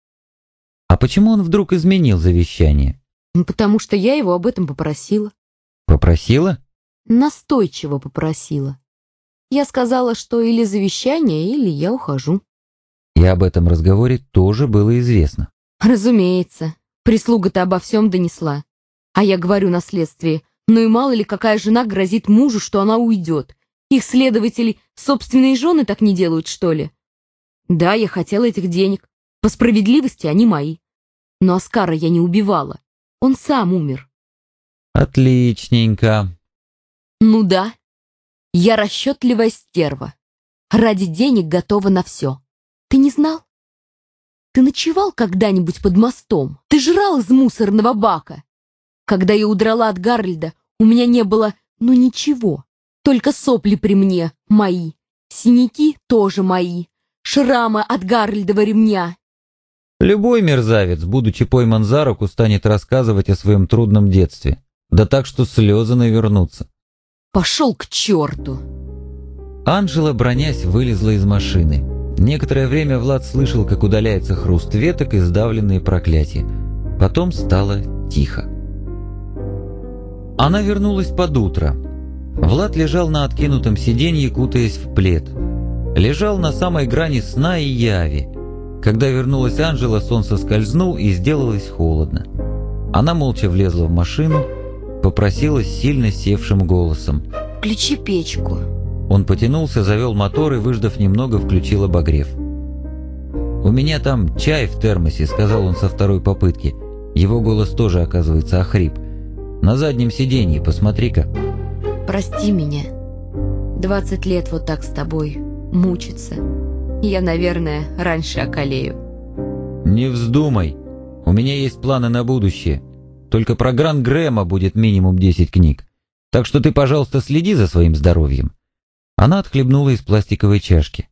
А почему он вдруг изменил завещание? Потому что я его об этом попросила. Попросила? Настойчиво попросила. Я сказала, что или завещание, или я ухожу. И об этом разговоре тоже было известно. Разумеется. Прислуга-то обо всем донесла. А я говорю на следствии, ну и мало ли какая жена грозит мужу, что она уйдет. Их следователи собственные жены так не делают, что ли? Да, я хотела этих денег. По справедливости они мои. Но Оскара я не убивала. Он сам умер. Отличненько. Ну да. Я расчетливая стерва. Ради денег готова на все. Ты не знал? Ты ночевал когда-нибудь под мостом? Ты жрал из мусорного бака? Когда я удрала от Гарольда, у меня не было, ну ничего. Только сопли при мне мои. Синяки тоже мои. Шрамы от Гарольдова ремня. Любой мерзавец, будучи пойман за руку, станет рассказывать о своем трудном детстве. Да так, что слезы навернутся. Пошел к черту. Анжела, бронясь, вылезла из машины. Некоторое время Влад слышал, как удаляется хруст веток и сдавленные проклятия. Потом стало тихо. Она вернулась под утро. Влад лежал на откинутом сиденье, кутаясь в плед. Лежал на самой грани сна и яви. Когда вернулась Анжела, сон соскользнул и сделалось холодно. Она молча влезла в машину, попросила сильно севшим голосом: «Включи печку». Он потянулся, завел мотор и, выждав немного, включил обогрев. «У меня там чай в термосе», — сказал он со второй попытки. Его голос тоже, оказывается, охрип. «На заднем сиденье, посмотри-ка». «Прости меня. 20 лет вот так с тобой мучиться. Я, наверное, раньше околею». «Не вздумай. У меня есть планы на будущее. Только про Гран Грэма будет минимум 10 книг. Так что ты, пожалуйста, следи за своим здоровьем». Она отхлебнула из пластиковой чашки.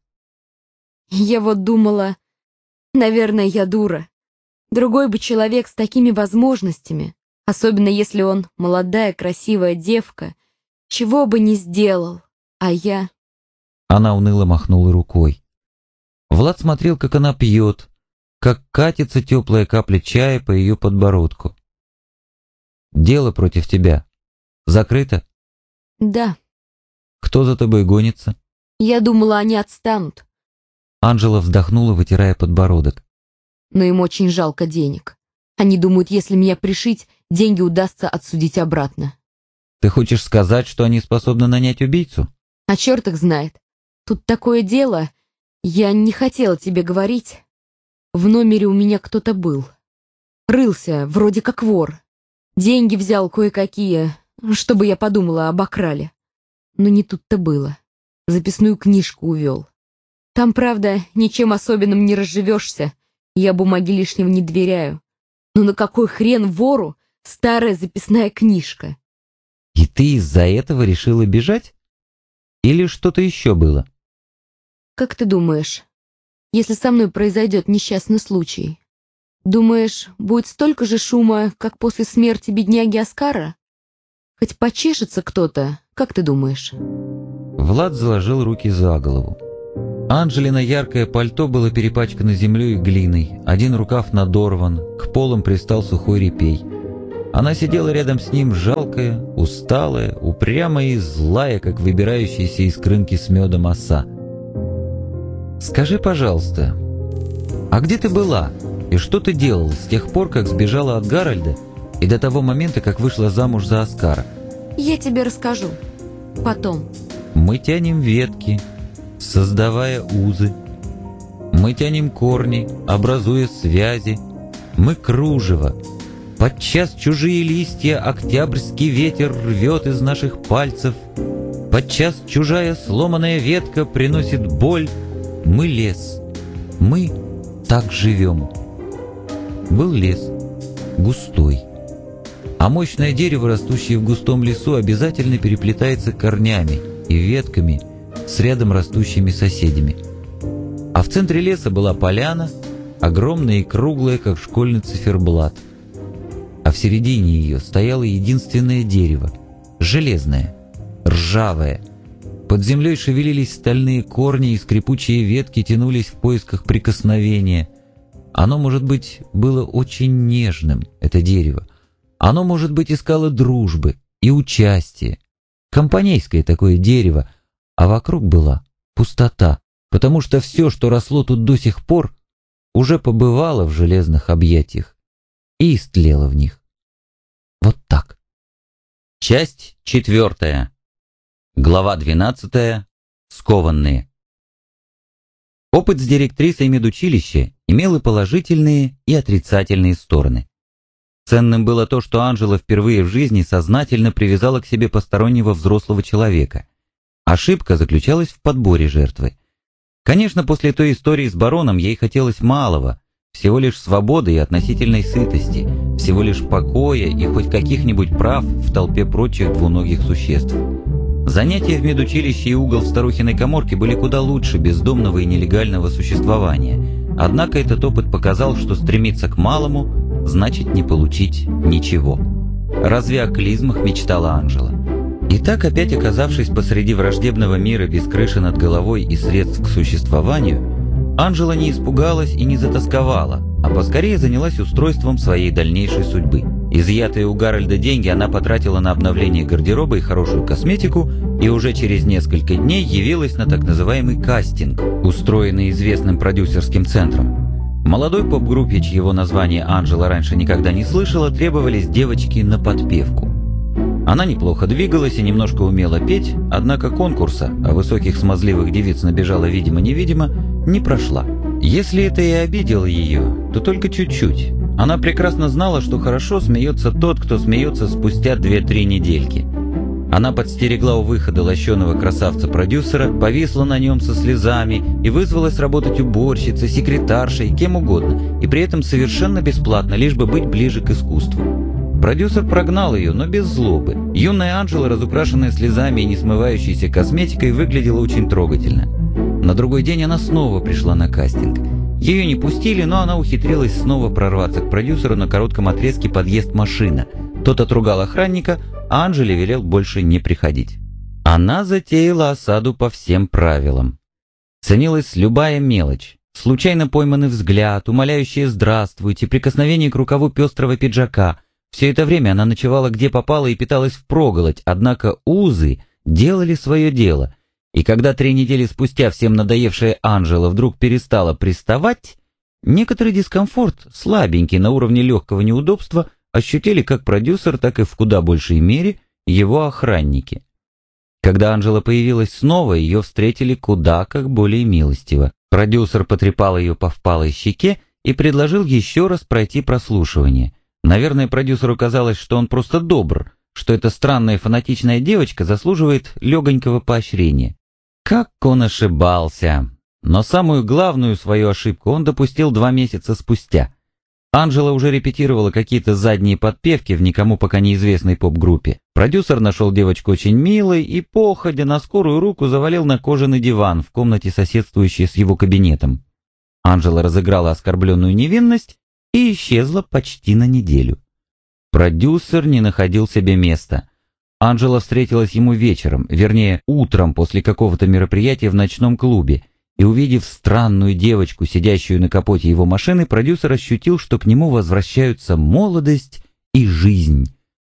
«Я вот думала, наверное, я дура. Другой бы человек с такими возможностями, особенно если он молодая, красивая девка, чего бы не сделал, а я...» Она уныло махнула рукой. Влад смотрел, как она пьет, как катится теплая капля чая по ее подбородку. «Дело против тебя закрыто?» «Да». «Кто за тобой гонится?» «Я думала, они отстанут». Анжела вздохнула, вытирая подбородок. «Но им очень жалко денег. Они думают, если меня пришить, деньги удастся отсудить обратно». «Ты хочешь сказать, что они способны нанять убийцу?» «А черт их знает. Тут такое дело. Я не хотела тебе говорить. В номере у меня кто-то был. Рылся, вроде как вор. Деньги взял кое-какие, чтобы я подумала, обокрали. Но не тут-то было. Записную книжку увел. Там, правда, ничем особенным не разживешься. Я бумаги лишнего не доверяю. Но на какой хрен вору старая записная книжка?» «И ты из-за этого решила бежать? Или что-то еще было?» «Как ты думаешь, если со мной произойдет несчастный случай, думаешь, будет столько же шума, как после смерти бедняги Оскара? Хоть почешется кто-то, как ты думаешь?» Влад заложил руки за голову. Анжелина яркое пальто было перепачкано землей и глиной, один рукав надорван, к полам пристал сухой репей. Она сидела рядом с ним, жалкая, усталая, упрямая и злая, как выбирающаяся из крынки с медом оса. «Скажи, пожалуйста, а где ты была и что ты делала с тех пор, как сбежала от Гарольда и до того момента, как вышла замуж за Оскара?» Я тебе расскажу. Потом. Мы тянем ветки, создавая узы. Мы тянем корни, образуя связи. Мы кружево. Подчас чужие листья октябрьский ветер рвет из наших пальцев. Подчас чужая сломанная ветка приносит боль. Мы лес. Мы так живем. Был лес, густой. А мощное дерево, растущее в густом лесу, обязательно переплетается корнями и ветками с рядом растущими соседями. А в центре леса была поляна, огромная и круглая, как школьный циферблат. А в середине ее стояло единственное дерево, железное, ржавое. Под землей шевелились стальные корни, и скрипучие ветки тянулись в поисках прикосновения. Оно, может быть, было очень нежным, это дерево. Оно, может быть, искало дружбы и участия. Компанейское такое дерево, а вокруг была пустота, потому что все, что росло тут до сих пор, уже побывало в железных объятиях и истлело в них. Вот так. Часть 4. Глава 12. Скованные. Опыт с директрисой медучилища имел и положительные, и отрицательные стороны. Ценным было то, что Анжела впервые в жизни сознательно привязала к себе постороннего взрослого человека. Ошибка заключалась в подборе жертвы. Конечно, после той истории с бароном ей хотелось малого, всего лишь свободы и относительной сытости, всего лишь покоя и хоть каких-нибудь прав в толпе прочих двуногих существ. Занятия в медучилище и угол в старухиной каморке были куда лучше бездомного и нелегального существования. Однако этот опыт показал, что стремиться к малому значит не получить ничего. Разве о клизмах мечтала Анжела? И так, опять оказавшись посреди враждебного мира без крыши над головой и средств к существованию, Анжела не испугалась и не затасковала, а поскорее занялась устройством своей дальнейшей судьбы. Изъятые у Гарольда деньги она потратила на обновление гардероба и хорошую косметику, и уже через несколько дней явилась на так называемый кастинг, устроенный известным продюсерским центром. Молодой поп-группе, чьего названия Анжела раньше никогда не слышала, требовались девочки на подпевку. Она неплохо двигалась и немножко умела петь, однако конкурса, а высоких смазливых девиц набежала видимо-невидимо, не прошла. Если это и обидело ее, то только чуть-чуть. Она прекрасно знала, что хорошо смеется тот, кто смеется спустя 2-3 недельки. Она подстерегла у выхода лощеного красавца-продюсера, повисла на нем со слезами и вызвалась работать уборщицей, секретаршей, кем угодно, и при этом совершенно бесплатно, лишь бы быть ближе к искусству. Продюсер прогнал ее, но без злобы. Юная Анжела, разукрашенная слезами и не смывающейся косметикой, выглядела очень трогательно. На другой день она снова пришла на кастинг. Ее не пустили, но она ухитрилась снова прорваться к продюсеру. На коротком отрезке подъезд машина. Тот отругал охранника, а Анжеле велел больше не приходить. Она затеяла осаду по всем правилам. Ценилась любая мелочь. Случайно пойманный взгляд, умоляющее «здравствуйте», прикосновение к рукаву пестрого пиджака. Все это время она ночевала где попало и питалась впроголодь, однако узы делали свое дело. И когда 3 недели спустя всем надоевшая Анжела вдруг перестала приставать, некоторый дискомфорт, слабенький на уровне легкого неудобства, ощутили как продюсер, так и в куда большей мере его охранники. Когда Анжела появилась снова, ее встретили куда как более милостиво. Продюсер потрепал ее по впалой щеке и предложил еще раз пройти прослушивание. Наверное, продюсеру казалось, что он просто добр, что эта странная фанатичная девочка заслуживает легонького поощрения. Как он ошибался! Но самую главную свою ошибку он допустил 2 месяца спустя. Анжела уже репетировала какие-то задние подпевки в никому пока неизвестной поп-группе. Продюсер нашел девочку очень милой и, походя на скорую руку, завалил на кожаный диван в комнате, соседствующей с его кабинетом. Анжела разыграла оскорбленную невинность и исчезла почти на неделю. Продюсер не находил себе места. Анжела встретилась ему вечером, вернее, утром после какого-то мероприятия в ночном клубе, и увидев странную девочку, сидящую на капоте его машины, продюсер ощутил, что к нему возвращаются молодость и жизнь.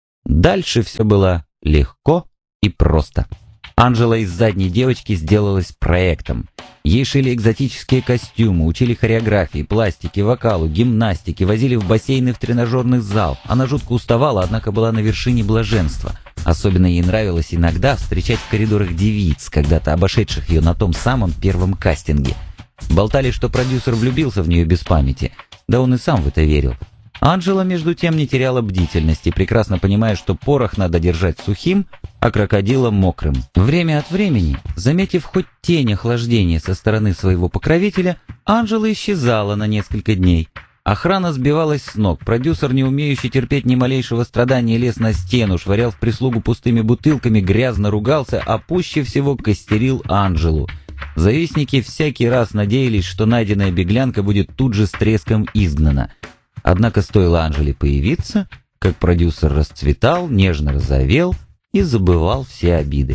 Дальше все было легко и просто. Анжела из задней девочки сделалась проектом. Ей шили экзотические костюмы, учили хореографии, пластике, вокалу, гимнастике, возили в бассейн и в тренажерный зал. Она жутко уставала, однако была на вершине блаженства. Особенно ей нравилось иногда встречать в коридорах девиц, когда-то обошедших ее на том самом первом кастинге. Болтали, что продюсер влюбился в нее без памяти. Да он и сам в это верил. Анжела, между тем, не теряла бдительности, прекрасно понимая, что порох надо держать сухим, а крокодила мокрым. Время от времени, заметив хоть тень охлаждения со стороны своего покровителя, Анжела исчезала на несколько дней. Охрана сбивалась с ног, продюсер, не умеющий терпеть ни малейшего страдания, лез на стену, швырял в прислугу пустыми бутылками, грязно ругался, а пуще всего костерил Анжелу. Завистники всякий раз надеялись, что найденная беглянка будет тут же с треском изгнана. Однако стоило Анжеле появиться, как продюсер расцветал, нежно розовел и забывал все обиды.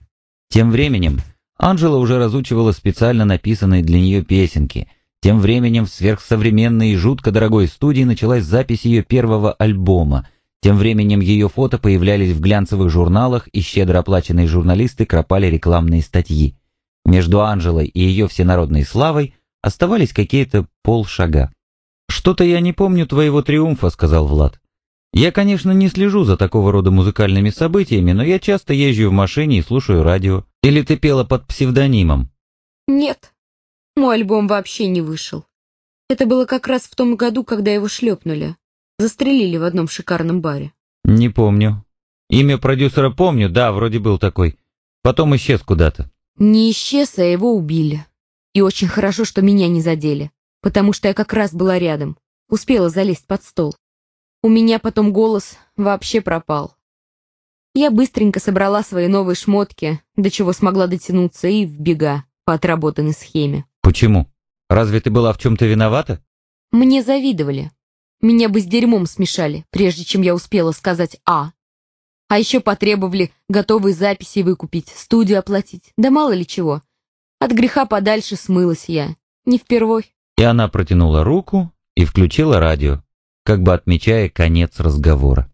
Тем временем Анжела уже разучивала специально написанные для нее песенки. Тем временем в сверхсовременной и жутко дорогой студии началась запись ее первого альбома. Тем временем ее фото появлялись в глянцевых журналах, и щедро оплаченные журналисты кропали рекламные статьи. Между Анжелой и ее всенародной славой оставались какие-то полшага. «Что-то я не помню твоего триумфа», — сказал Влад. «Я, конечно, не слежу за такого рода музыкальными событиями, но я часто езжу в машине и слушаю радио. Или ты пела под псевдонимом?» Нет, мой альбом вообще не вышел. Это было как раз в том году, когда его шлепнули. Застрелили в одном шикарном баре. «Не помню. Имя продюсера помню, да, вроде был такой. Потом исчез куда-то». Не исчез, а его убили. И очень хорошо, что меня не задели, потому что я как раз была рядом, успела залезть под стол. У меня потом голос вообще пропал. Я быстренько собрала свои новые шмотки, до чего смогла дотянуться, и в бега по отработанной схеме. «Почему? Разве ты была в чем-то виновата?» Мне завидовали. Меня бы с дерьмом смешали, прежде чем я успела сказать «а». А еще потребовали готовые записи выкупить, студию оплатить, да мало ли чего. От греха подальше смылась я, не впервой. И она протянула руку и включила радио, как бы отмечая конец разговора.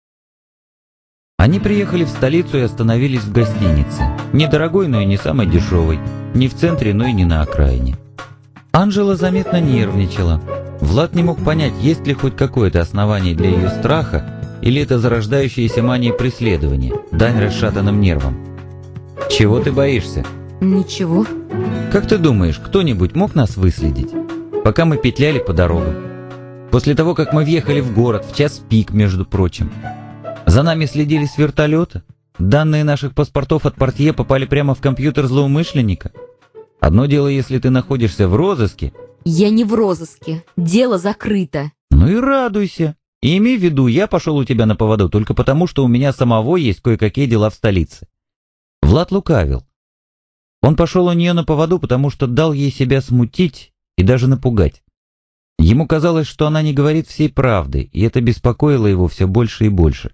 Они приехали в столицу и остановились в гостинице. Недорогой, но и не самой дешевой. Не в центре, но и не на окраине. Анжела заметно нервничала. Влад не мог понять, есть ли хоть какое-то основание для ее страха, или это зарождающаяся мания преследования, дань расшатанным нервам. «Чего ты боишься?» Ничего. «Как ты думаешь, кто-нибудь мог нас выследить, пока мы петляли по дорогам? После того, как мы въехали в город, в час пик, между прочим. За нами следили с вертолета. Данные наших паспортов от портье попали прямо в компьютер злоумышленника. Одно дело, если ты находишься в розыске». Я не в розыске. Дело закрыто. «Ну и радуйся. И имей в виду, я пошел у тебя на поводу только потому, что у меня самого есть кое-какие дела в столице». Влад лукавил. Он пошел у нее на поводу, потому что дал ей себя смутить и даже напугать. Ему казалось, что она не говорит всей правды, и это беспокоило его все больше и больше.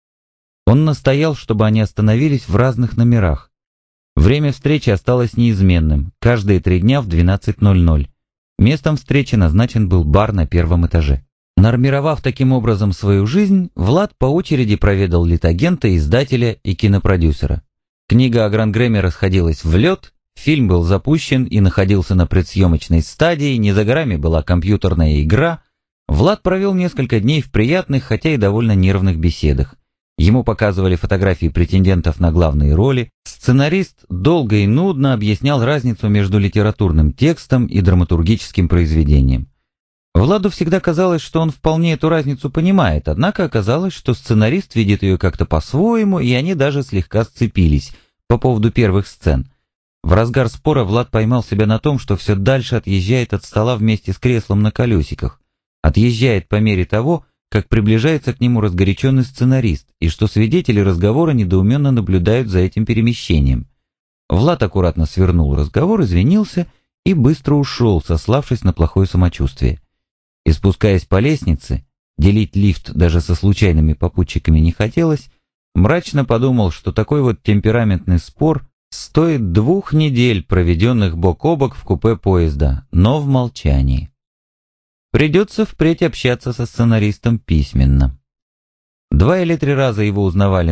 Он настоял, чтобы они остановились в разных номерах. Время встречи осталось неизменным, каждые 3 дня в 12:00. Местом встречи назначен был бар на 1-м этаже. Нормировав таким образом свою жизнь, Влад по очереди проведал литагента, издателя и кинопродюсера. Книга о Грангрэме расходилась в лед, фильм был запущен и находился на предсъемочной стадии, не за горами была компьютерная игра. Влад провел несколько дней в приятных, хотя и довольно нервных беседах. Ему показывали фотографии претендентов на главные роли. Сценарист долго и нудно объяснял разницу между литературным текстом и драматургическим произведением. Владу всегда казалось, что он вполне эту разницу понимает, однако оказалось, что сценарист видит ее как-то по-своему, и они даже слегка сцепились по поводу первых сцен. В разгар спора Влад поймал себя на том, что все дальше отъезжает от стола вместе с креслом на колесиках. Отъезжает по мере того, как приближается к нему разгоряченный сценарист, и что свидетели разговора недоуменно наблюдают за этим перемещением. Влад аккуратно свернул разговор, извинился и быстро ушел, сославшись на плохое самочувствие. И спускаясь по лестнице, делить лифт даже со случайными попутчиками не хотелось, мрачно подумал, что такой вот темпераментный спор стоит 2 недель, проведенных бок о бок в купе поезда, но в молчании. Придется впредь общаться со сценаристом письменно. 2 или 3 раза его узнавали